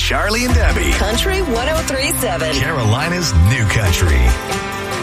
Charlie and Debbie. Country 103.7. Carolina's new country.